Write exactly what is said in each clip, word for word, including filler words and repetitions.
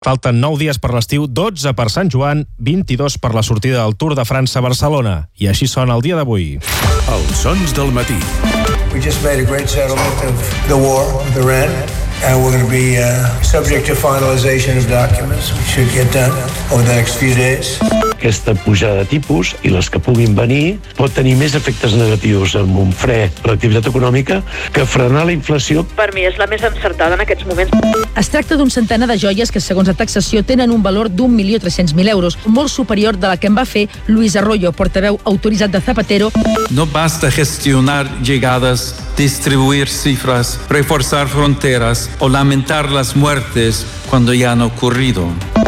Falten nou dies per l'estiu, dotze per Sant Joan, vint-i-dos per la sortida del Tour de França a Barcelona. I així sona el dia d'avui. Els sons del matí. We just made a great settlement of the war with Iran, and we're going to be uh, subject to finalization of documents, which should get done over the next few days. Aquesta pujada de tipus i les que puguin venir pot tenir més efectes negatius amb un fre a l'activitat econòmica que frenar la inflació. Per mi és la més encertada en aquests moments. Es tracta d'un centenar de joies que, segons la taxació, tenen un valor d'un milió tres-cents mil euros, molt superior de la que en va fer Luis Arroyo, portaveu autoritzat de Zapatero. No basta gestionar llegadas, distribuir cifras, reforzar fronteras o lamentar las muertes cuando ya han ocurrido.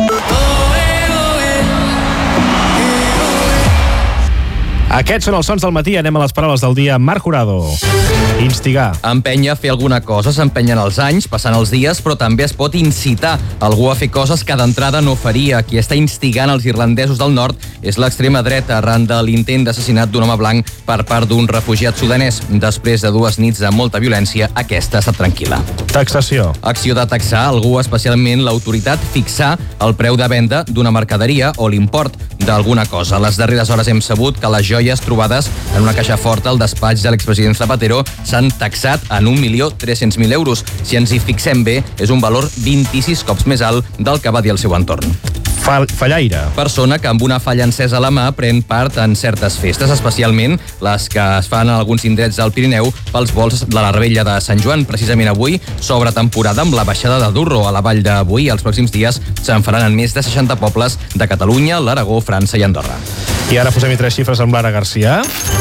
Aquests són els sons del matí. Anem a les paraules del dia. Marc Jurado. Instigar. Empènyer a fer alguna cosa, s'empenyen els anys, passant els dies, però també es pot incitar algú a fer coses que d'entrada no faria. Qui està instigant els irlandesos del nord és l'extrema dreta arran de l'intent d'assassinat d'un home blanc per part d'un refugiat sudanès. Després de dues nits de molta violència, aquesta ha estat tranquil·la. Taxació. Acció de taxar algú, especialment l'autoritat, fixar el preu de venda d'una mercaderia o l'import d'alguna cosa. A les darreres hores hem sabut que les joies trobades en una caixa forta al despatx de l'expresident Zapatero s'han taxat en un milió tres-cents mil euros. Si ens hi fixem bé, és un valor vint-i-sis cops més alt del que va dir el seu entorn. Fallaire. Persona que amb una falla encesa a la mà pren part en certes festes, especialment les que es fan en alguns indrets del Pirineu pels vols de la Rebella de Sant Joan. Precisament avui s'obre temporada amb la baixada de Durro a la Vall de Boí. Els pròxims dies se'n faran en més de seixanta pobles de Catalunya, l'Aragó, França i Andorra. I ara posem-hi tres xifres amb Lara Garcia.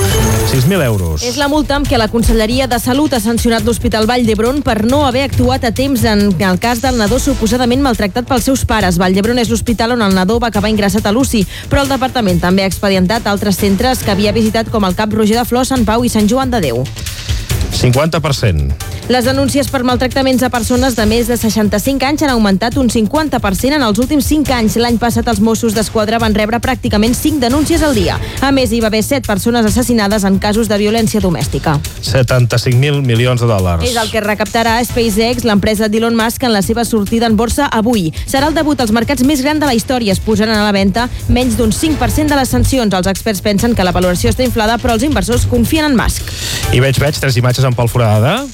sis mil euros. És la multa amb què la Conselleria de Salut ha sancionat l'Hospital Vall d'Hebron per no haver actuat a temps en el cas del nadó suposadament maltractat pels seus pares. Vall d'Hebron és l'hospital on el nadó va acabar ingressat a l'U C I, però el departament també ha expedientat altres centres que havia visitat, com el Cap Roger de Flor, Sant Pau i Sant Joan de Déu. cinquanta per cent. Les denúncies per maltractaments a persones de més de seixanta-cinc anys han augmentat un cinquanta per cent en els últims cinc anys. L'any passat els Mossos d'Esquadra van rebre pràcticament cinc denúncies al dia. A més, hi va haver set persones assassinades en casos de violència domèstica. setanta-cinc mil milions de dòlars. És el que recaptarà SpaceX, l'empresa d'Elon Musk, en la seva sortida en borsa avui. Serà el debut als mercats més gran de la història. Es posaran a la venda menys d'un cinc per cent de les sancions. Els experts pensen que la valoració està inflada, però els inversors confien en Musk. I veig, veig, tres imatges en Pol Forada.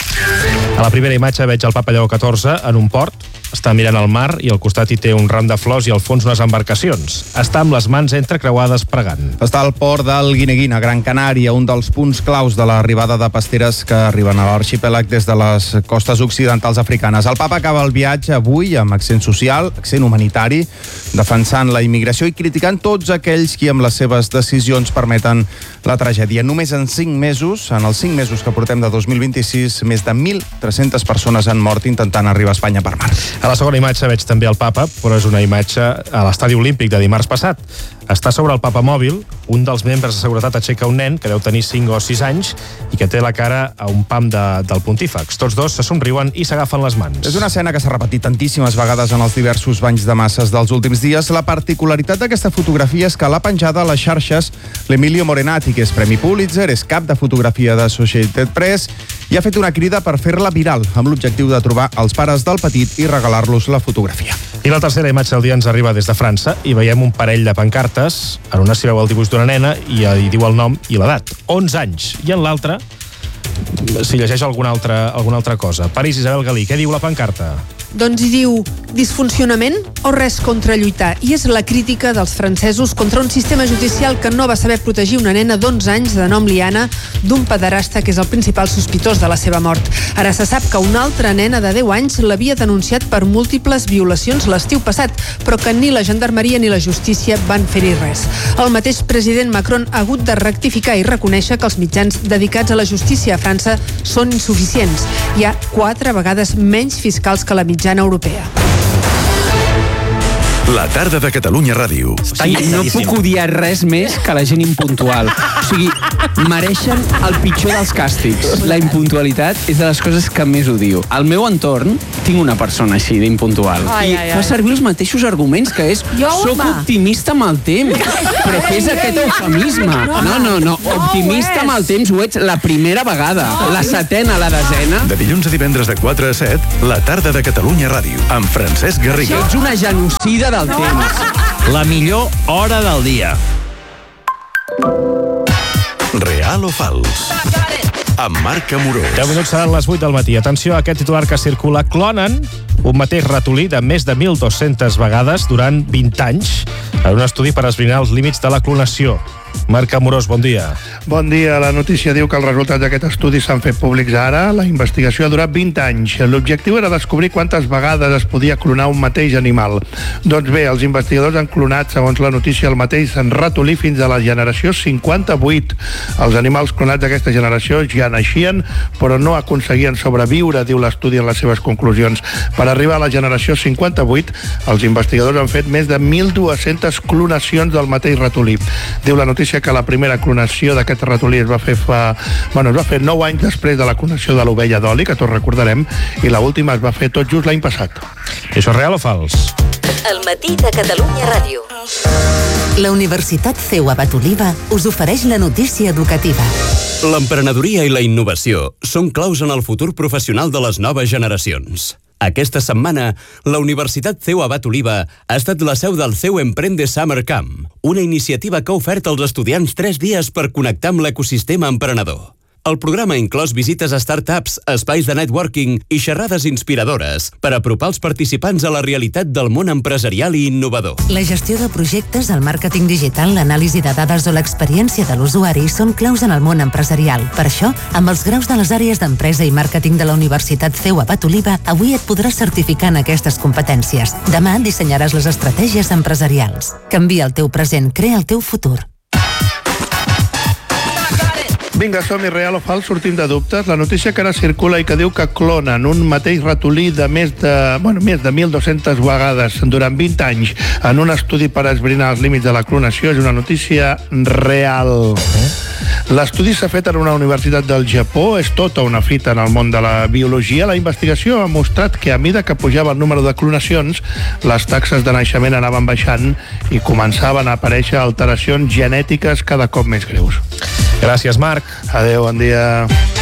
A la primera imatge veig el Papa Lleó catorze en un port. Està mirant al mar i al costat hi té un ram de flors i al fons unes embarcacions. Està amb les mans entrecreuades pregant. Està al port del Guineguina, a Gran Canària, un dels punts claus de l'arribada de pasteres que arriben a l'arxipèlag des de les costes occidentals africanes. El papa acaba el viatge avui amb accent social, accent humanitari, defensant la immigració i criticant tots aquells qui amb les seves decisions permeten la tragèdia. Només en cinc mesos, en els cinc mesos que portem de dos mil vint-i-sis, més de mil tres-centes persones han mort intentant arribar a Espanya per mar. A la segona imatge veig també el papa, però és una imatge a l'estadi olímpic de dimarts passat. Està sobre el papa mòbil, un dels membres de seguretat aixeca un nen que deu tenir cinc o sis anys i que té la cara a un pam de, del pontífex. Tots dos se somriuen i s'agafen les mans. És una escena que s'ha repetit tantíssimes vegades en els diversos banys de masses dels últims dies. La particularitat d'aquesta fotografia és que l'ha penjada a les xarxes l'Emilio Morenati, que és Premi Pulitzer, és cap de fotografia de Associated Press i ha fet una crida per fer-la viral amb l'objectiu de trobar els pares del petit i regalar-los la fotografia. I la tercera imatge del dia ens arriba des de França i veiem un parell de pancartes. En una s'hi veu el dibuix d'una nena i hi diu el nom i l'edat, onze anys. I en l'altra s'hi llegeix alguna altra, alguna altra cosa. París, Isabel Galí, què diu la pancarta? Doncs hi diu disfuncionament o res contra lluitar. I és la crítica dels francesos contra un sistema judicial que no va saber protegir una nena d'onze anys de nom Liana d'un pederasta que és el principal sospitós de la seva mort. Ara se sap que una altra nena de deu anys l'havia denunciat per múltiples violacions l'estiu passat, però que ni la gendarmeria ni la justícia van fer-hi res. El mateix president Macron ha hagut de rectificar i reconèixer que els mitjans dedicats a la justícia a França són insuficients. Hi ha quatre vegades menys fiscals que la mitjana europea. La tarda de Catalunya Ràdio. I no puc odiar res més que la gent impuntual. O sigui, mereixen el pitjor dels càstigs. La impuntualitat és de les coses que més odio. Al meu entorn tinc una persona així d'impuntual. Ai, I ai, fa ai. servir els mateixos arguments, que és Jo, soc home. optimista amb el temps. Però què és aquest eufemisme? No, no, no. Optimista amb el temps ho ets la primera vegada. La setena, la desena. De dilluns a divendres de quatre a set, la tarda de Catalunya Ràdio, amb Francesc Garriga. Ets una genocida del temps. La millor hora del dia. Real o fals? Amb Marc Amorós. deu minuts seran les vuit del matí. Atenció a aquest titular que circula. Clonen un mateix ratolí de més de mil dos-centes vegades durant vint anys en un estudi per esbrinar els límits de la clonació. Marc Amorós, bon dia. Bon dia. La notícia diu que els resultats d'aquest estudi s'han fet públics ara. La investigació ha durat vint anys. L'objectiu era descobrir quantes vegades es podia clonar un mateix animal. Doncs bé, els investigadors han clonat, segons la notícia, el mateix ratolí fins a la generació cinquanta-vuit. Els animals clonats d'aquesta generació ja naixien, però no aconseguien sobreviure, diu l'estudi en les seves conclusions. Per arribar a la generació cinquanta-vuit, els investigadors han fet més de mil dues-centes clonacions del mateix ratolí. Diu la notícia que la primera clonació d'aquest ratolí es va fer fa... Bueno, es va fer nou anys després de la clonació de l'ovella d'oli, que tots recordarem, i l'última es va fer tot just l'any passat. I això és real o fals? El matí de Catalunya Ràdio. La Universitat C E U Abat Oliva us ofereix la notícia educativa. L'emprenedoria i la innovació són claus en el futur professional de les noves generacions. Aquesta setmana, la Universitat C E U Abat Oliva ha estat la seu del C E U Emprende Summer Camp, una iniciativa que ha ofert als estudiants tres dies per connectar amb l'ecosistema emprenedor. El programa ha inclòs visites a startups, espais de networking i xerrades inspiradores per apropar els participants a la realitat del món empresarial i innovador. La gestió de projectes, el màrqueting digital, l'anàlisi de dades o l'experiència de l'usuari són claus en el món empresarial. Per això, amb els graus de les àrees d'empresa i màrqueting de la Universitat C E U Abat Oliva, avui et podràs certificar en aquestes competències. Demà dissenyaràs les estratègies empresarials. Canvia el teu present, crea el teu futur. Vinga, som-hi, real o fals, sortim de dubtes. La notícia que ara circula i que diu que clonen un mateix ratolí de més de, bueno, més de mil dues-centes vegades durant vint anys en un estudi per esbrinar els límits de la clonació és una notícia real. L'estudi s'ha fet en una universitat del Japó, és tota una fita en el món de la biologia. La investigació ha mostrat que a mida que pujava el número de clonacions, les taxes de naixement anaven baixant i començaven a aparèixer alteracions genètiques cada cop més greus. Gràcies, Marc. Adéu, bon dia.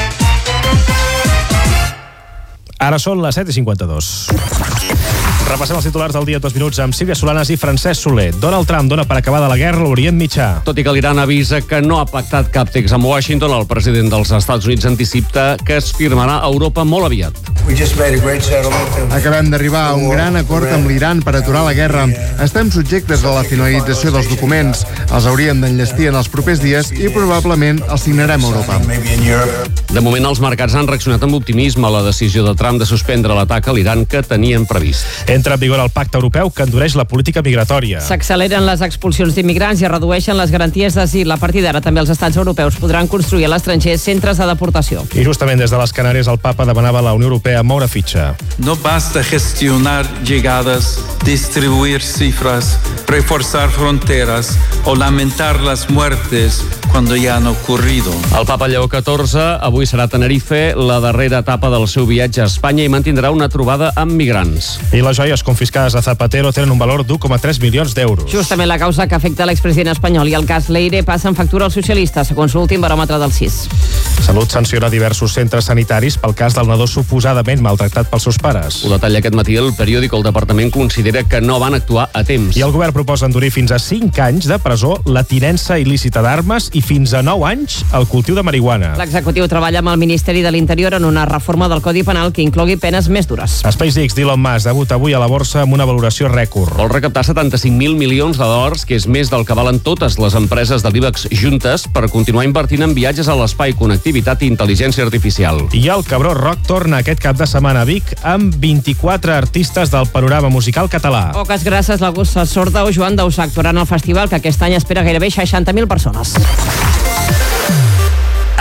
Ara són les set i cinquanta-dos. Repassem els titulars del dia, dos minuts, amb Sílvia Solanas i Francesc Soler. Donald Trump dona per acabada la guerra a l'Orient Mitjà. Tot i que l'Iran avisa que no ha pactat cap text amb Washington, el president dels Estats Units anticipa que es firmarà a Europa molt aviat. Acabem d'arribar a un gran acord amb l'Iran per aturar la guerra. Estem subjectes a la finalització dels documents. Els hauríem d'enllestir en els propers dies i probablement els signarem a Europa. De moment, els mercats han reaccionat amb optimisme a la decisió de Trump de suspendre l'atac a l'Iran que tenien previst. Entra en vigor el pacte europeu que endureix la política migratòria. S'acceleren les expulsions d'immigrants i es redueixen les garanties d'asil. A partir d'ara també els estats europeus podran construir a l'estranger centres de deportació. I justament des de les Canàries el papa demanava a la Unió Europea moure fitxa. No basta gestionar llegadas, distribuir cifras, reforzar fronteras o lamentar las muertes cuando ya han ocurrido. El papa Lleó catorze avui serà a Tenerife, la darrera etapa del seu viatge a Espanya, i mantindrà una trobada amb migrants. I les joies confiscades a Zapatero tenen un valor d'u coma tres milions d'euros. Justament la causa que afecta l'expresident espanyol i el cas Leire passa en factura als socialistes, segons l'últim baròmetre del C I S. Salut sanciona diversos centres sanitaris pel cas del nadó suposadament maltractat pels seus pares. Ho detalla aquest matí el periòdico. El departament considera que no van actuar a temps. I el govern proposa endurir fins a cinc anys de presó la tinença il·lícita d'armes i fins a nou anys el cultiu de marihuana. L'executiu treballa amb el Ministeri de l'Interior en una reforma del Codi Penal que inclogui penes més dures. SpaceX d'Elon Musk debuta avui a la borsa amb una valoració rècord. Vol recaptar setanta-cinc mil milions de dòlars, que és més del que valen totes les empreses de l'IBEX juntes, per continuar invertint en viatges a l'espai, connectivitat i intel·ligència artificial. I el Cabró Rock torna aquest cap de setmana a Vic amb vint-i-quatre artistes del panorama musical català. Poques gràcies, la Gussa Sorda o Joan Dausà actuaran al festival, que aquest any espera gairebé seixanta mil persones.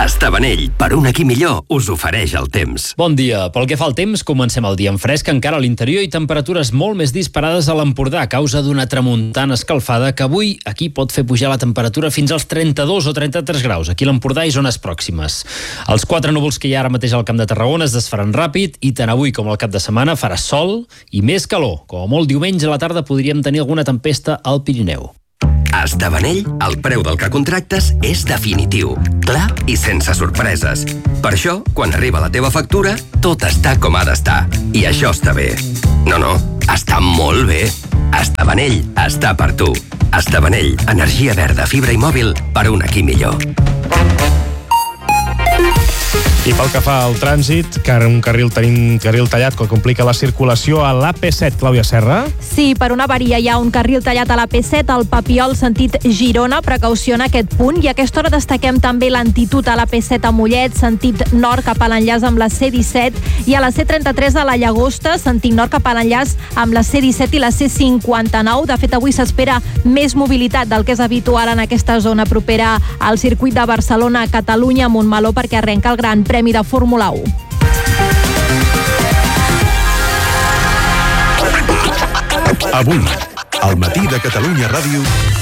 Estavanell, per un aquí millor, us ofereix el temps. Bon dia. Pel que fa al temps, comencem el dia en fresc, encara a l'interior i temperatures molt més disparades a l'Empordà a causa d'una tramuntana escalfada que avui aquí pot fer pujar la temperatura fins als trenta-dos o trenta-tres graus, aquí a l'Empordà i zones pròximes. Els quatre núvols que hi ha ara mateix al Camp de Tarragona es desfaran ràpid i tant avui com al cap de setmana farà sol i més calor. Com a molt diumenge a la tarda podríem tenir alguna tempesta al Pirineu. A Estavanell, el preu del que contractes és definitiu, clar i sense sorpreses. Per això, quan arriba la teva factura, tot està com ha d'estar. I això està bé. No, no, està molt bé. Estavanell està per tu. Estavanell, energia verda, fibra i mòbil per un aquí millor. I pel que fa al trànsit, que un carril tenim carril tallat que complica la circulació a l'A P set, Clàudia Serra. Sí, per una avaria hi ha un carril tallat a l'A P set, al Papiol, sentit Girona, precaució en aquest punt, i a aquesta hora destaquem també lentitud a l'A P set a Mollet, sentit nord cap a l'enllaç amb la C disset, i a la C trenta-tres a la Llagosta, sentit nord cap a l'enllaç amb la C disset i la C cinquanta-nou. De fet, avui s'espera més mobilitat del que és habitual en aquesta zona propera al circuit de Barcelona, Catalunya, Montmeló, perquè arrenca el Gran Premi de Fórmula u. Avui, al matí de Catalunya Ràdio.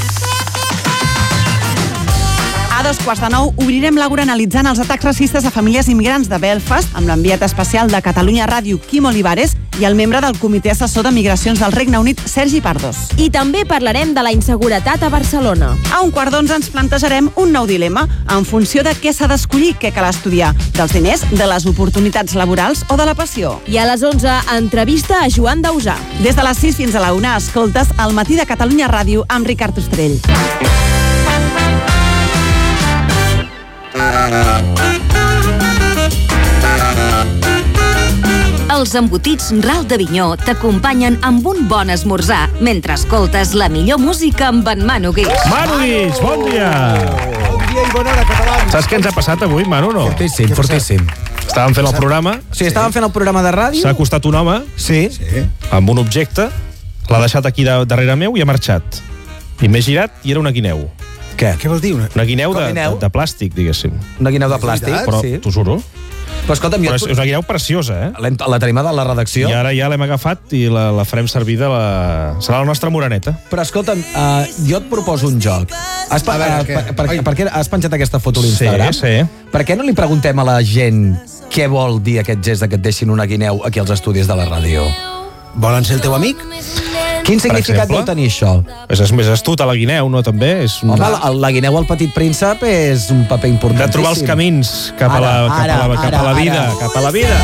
A dos quarts de nou obrirem l'Àgora analitzant els atacs racistes a famílies immigrants de Belfast amb l'enviat especial de Catalunya Ràdio, Quim Olivares, i el membre del Comitè Assessor de Migracions del Regne Unit, Sergi Pardos. I també parlarem de la inseguretat a Barcelona. A un quart d'onze ens plantejarem un nou dilema en funció de què s'ha d'escollir, què cal estudiar, dels diners, de les oportunitats laborals o de la passió. I a les onze, entrevista a Joan Dausà. Des de les sis fins a la una, escoltes El matí de Catalunya Ràdio amb Ricard Ostrell. Els embotits Ral d'Avinyó t'acompanyen amb un bon esmorzar mentre escoltes la millor música amb en Manu Guix. Manu Guix, bon dia! Bon dia i bona hora, catalans! Saps què ens ha passat avui, Manu, no? Fortíssim, fortíssim. Estàvem fent el programa. Sí, estàvem fent el programa de ràdio. S'ha acostat un home. Sí. Amb un objecte, l'ha deixat aquí de, darrere meu i ha marxat. I m'he girat i era una guineu. Què? Què vol dir? Una, una guineu, de, de, de plàstic, diguéssim. Una guineu de plàstic? Però sí. T'ho juro. Però escolta'm, Però és, és una guineu preciosa, eh? La, la tenim a la redacció. I ara ja l'hem agafat i la, la farem servir de la... Serà la nostra moreneta. Però escolta'm, uh, jo et proposo un joc. Has, pa, veure, uh, per, per, per què has penjat aquesta foto a l'Instagram? Sí, sí. Per què no li preguntem a la gent què vol dir aquest gest que et deixin una guineu aquí als estudis de la ràdio? Volen ser el teu amic? Quin significat vol tenir això? És, és més astuta la guineu, no, també? És un... Home, la, la guineu al Petit Príncep és un paper importantíssim. De trobar els camins cap a la, cap a la, cap a la vida, cap a la vida.